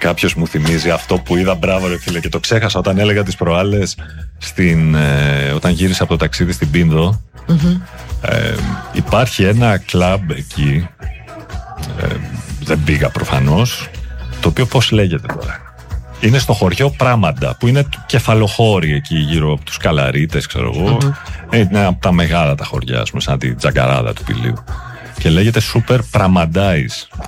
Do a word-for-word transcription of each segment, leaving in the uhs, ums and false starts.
κάποιος μου θυμίζει αυτό που είδα, μπράβο ρε φίλε, και το ξέχασα όταν έλεγα τις προάλλες στην, ε, όταν γύρισα από το ταξίδι στην Πίνδο. Mm-hmm. ε, υπάρχει ένα κλαμπ εκεί, ε, δεν πήγα προφανώς, το οποίο πώς λέγεται τώρα? Είναι στο χωριό Πράμαντα, που είναι κεφαλοχώρι εκεί γύρω από τους Καλαρίτες, ξέρω εγώ. Mm-hmm. Είναι από τα μεγάλα τα χωριά, ας πούμε, σαν τη Τζαγκαράδα του Πηλίου. Και λέγεται Super Pramandais.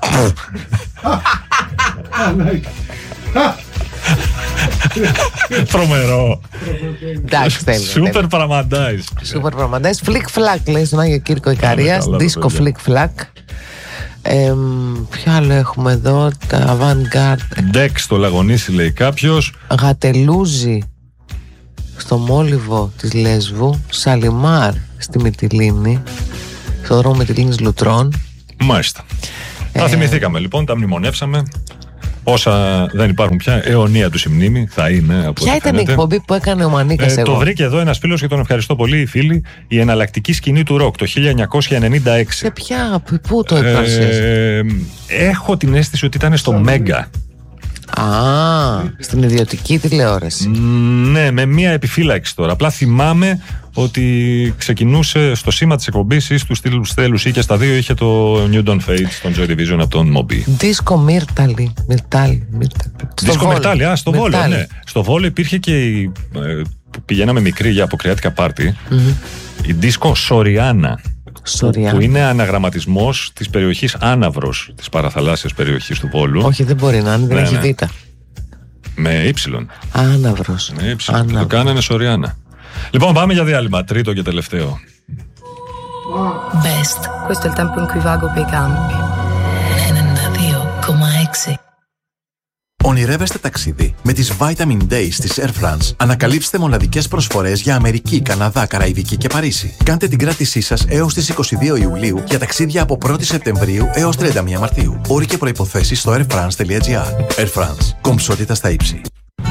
Τρομερό. Εντάξει, Super Pramandais. Super Pramandais. Φλικ φλακ, λέει στον Άγιο Κύρκο Ικαρίας. Δίσκο φλικ φλακ. Ε, ποιο άλλο έχουμε εδώ? Τα Avantgarde. Ντεξ στο Λαγονίσι, λέει κάποιος. Γατελούζι στο Μόλιβο της Λέσβου. Σαλιμάρ στη Μυτιλήνη, στο δρόμο Μυτιλήνης Λουτρών. Μάλιστα. ε... Τα θυμηθήκαμε λοιπόν, τα μνημονεύσαμε. Όσα δεν υπάρχουν πια, αιωνία του η μνήμη θα είναι. Από ποια ήταν φαίνεται η εκπομπή που έκανε ο Μανίκας? ε, εγώ. Το βρήκε εδώ ένας φίλος και τον ευχαριστώ πολύ, οι φίλοι. Η εναλλακτική σκηνή του ροκ το χίλια εννιακόσια ενενήντα έξι. Σε ποια, πού το έπρασες? Ε, έχω την αίσθηση ότι ήταν στο Μέγκα. Α, στην ιδιωτική τηλεόραση. Ναι, με μία επιφύλαξη τώρα. Απλά θυμάμαι ότι ξεκινούσε στο σήμα της εκπομπής ή στους στέλους ή και στα δύο είχε το Newton Fate στον Joy Division από τον Moby. Δίσκο Μύρταλη. Μυρτάλη. Δίσκο Μυρτάλη, α, στο Βόλο, ναι. Στο Βόλο υπήρχε και η, ε, που πηγαίναμε μικρή για αποκριάτικα πάρτι, mm-hmm. η Δίσκο Σοριάνα. Σοριάνα. Που είναι αναγραμματισμός της περιοχής Άναυρος, της παραθαλάσσιας περιοχής του Βόλου. Όχι, δεν μπορεί να είναι, δεν ναι, έχει ναι. βήτα. Με ύψιλον. Άναυρος. Με ύψιλον. Το κάνανε Σοριάνα. Λοιπόν, πάμε για διάλειμμα. Τρίτο και τελευταίο. Best. Questo è il tempo in cui vago per i campi. ενενήντα δύο κόμμα έξι. Ονειρεύεστε ταξίδι με τις Vitamin Days της Air France. Ανακαλύψτε μοναδικές προσφορές για Αμερική, Καναδά, Καραϊβική και Παρίσι. Κάντε την κράτησή σας έως τις είκοσι δύο Ιουλίου για ταξίδια από πρώτη Σεπτεμβρίου έως τριάντα μία Μαρτίου. Όροι και προϋποθέσεις στο airfrance τελεία gr. Air France. Κομψότητα στα ύψη.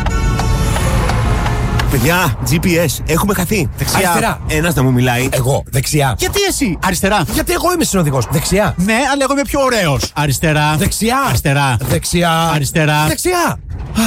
Παιδιά, τζι πι ες, έχουμε χαθεί. Δεξιά. Αριστερά. Ένας να μου μιλάει. Εγώ. Δεξιά. Γιατί εσύ? Αριστερά. Γιατί εγώ είμαι συνοδηγός. Δεξιά. Ναι, αλλά εγώ είμαι πιο ωραίος. Αριστερά. Δεξιά. Αριστερά. Δεξιά. Αριστερά. Δεξιά.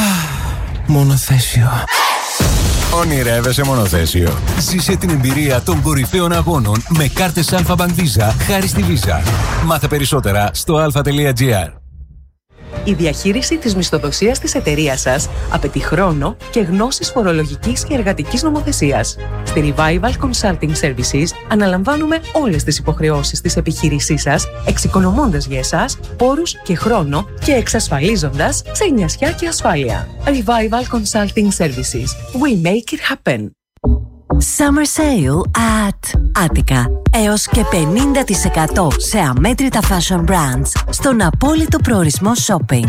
Μονοθέσιο. Ονειρεύεσαι μονοθέσιο? Ζήσε την εμπειρία των κορυφαίων αγώνων με κάρτες Alpha Bank Visa χάρη στη Visa. Μάθε περισσότερα στο alpha τελεία gr. Η διαχείριση της μισθοδοσίας της εταιρείας σας απαιτεί χρόνο και γνώσεις φορολογικής και εργατικής νομοθεσίας. Στη Revival Consulting Services αναλαμβάνουμε όλες τις υποχρεώσεις της επιχείρησής σας, εξοικονομώντας για εσάς πόρους και χρόνο και εξασφαλίζοντας ξενιασιά και ασφάλεια. Revival Consulting Services. We make it happen. Summer Sale at Attica. Έως και πενήντα τοις εκατό σε αμέτρητα fashion brands στον απόλυτο προορισμό shopping.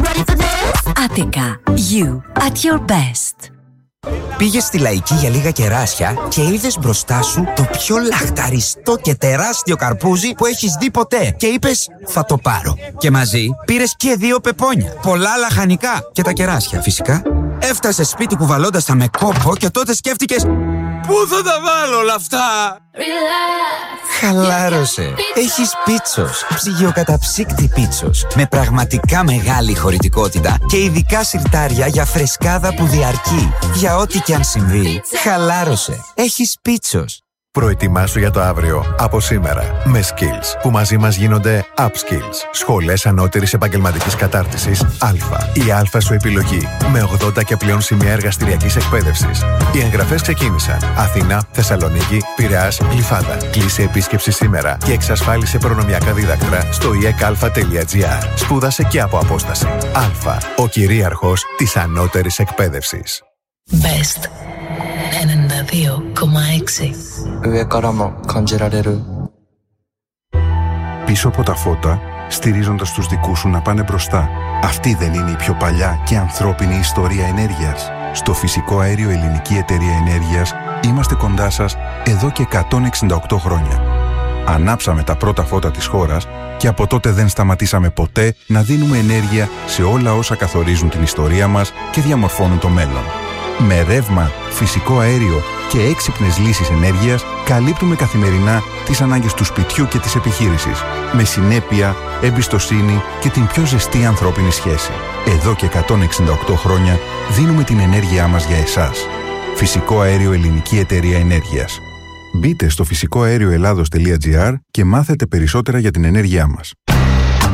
Attica. You at your best. Πήγες στη Λαϊκή για λίγα κεράσια και είδες μπροστά σου το πιο λαχταριστό και τεράστιο καρπούζι που έχεις δει ποτέ και είπες θα το πάρω. Και μαζί πήρες και δύο πεπόνια, πολλά λαχανικά και τα κεράσια φυσικά. Έφτασες σπίτι κουβαλώντας τα με κόπο και τότε σκέφτηκες πού θα τα βάλω όλα αυτά. Relax. Χαλάρωσε. Έχεις Πίτσος, ψυγειοκαταψύκτη Πίτσος με πραγματικά μεγάλη χωρητικότητα και ειδικά σιρτάρια για φρεσκάδα που διαρκεί. Για ό,τι και αν συμβεί, χαλάρωσε. Έχεις Πίτσος. Προετοιμάσου για το αύριο από σήμερα με Skills που μαζί μας γίνονται Upskills. Σχολές ανώτερης επαγγελματικής κατάρτισης Α. Η Α σου επιλογή με ογδόντα και πλέον σημεία εργαστηριακής εκπαίδευσης. Οι εγγραφές ξεκίνησαν. Αθήνα, Θεσσαλονίκη, Πειραιάς, Γλυφάδα. Κλείσε επίσκεψη σήμερα και εξασφάλισε προνομιακά δίδακτρα στο ι εκ α τελεία τζι άρ. Σπούδασε και από απόσταση. Α. Ο κυρίαρχος της ανώτερης εκπαίδευσης. Best. ενενήντα δύο κόμμα έξι. Πίσω από τα φώτα, στηρίζοντας τους δικούς σου να πάνε μπροστά. Αυτή δεν είναι η πιο παλιά και ανθρώπινη ιστορία ενέργειας? Στο Φυσικό Αέριο Ελληνική Εταιρεία Ενέργειας είμαστε κοντά σας εδώ και εκατόν εξήντα οκτώ χρόνια. Ανάψαμε τα πρώτα φώτα της χώρας και από τότε δεν σταματήσαμε ποτέ να δίνουμε ενέργεια σε όλα όσα καθορίζουν την ιστορία μας και διαμορφώνουν το μέλλον. Με ρεύμα, φυσικό αέριο και έξυπνες λύσεις ενέργειας καλύπτουμε καθημερινά τις ανάγκες του σπιτιού και της επιχείρησης, με συνέπεια, εμπιστοσύνη και την πιο ζεστή ανθρώπινη σχέση. Εδώ και εκατόν εξήντα οκτώ χρόνια δίνουμε την ενέργειά μας για εσάς. Φυσικό αέριο Ελληνική Εταιρεία Ενέργειας. Μπείτε στο φυσικό αέριο ελλάδος τελεία τζι άρ και μάθετε περισσότερα για την ενέργειά μας.